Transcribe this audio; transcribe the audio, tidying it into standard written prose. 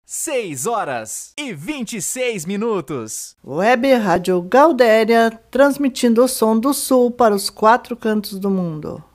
6h26. Web Rádio Gaudéria, transmitindo o som do Sul para os 4 cantos do mundo.